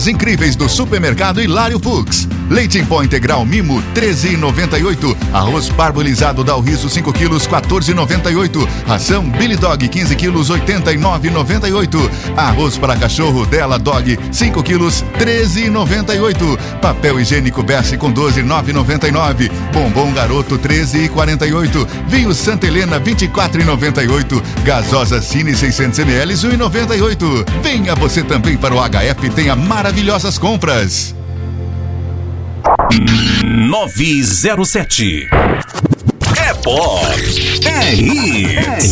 ofertas incríveis do Supermercado Hilário Fux. Leite em pó integral Mimo, R$13,98. Arroz parbolizado Dalriso 5 quilos, R$14,98. Ração Billy Dog 15 quilos, R$89,98. Arroz para cachorro Della Dog 5 quilos, R$13,98. Papel higiênico Berce com 12, R$9,99. Bombom Garoto, R$13,48. Vinho Santa Helena, R$24,98. Gasosa Cine 600 ml, R$1,98. Venha você também para o HF e tenha maravilhosas compras. 907 é pop, é hits.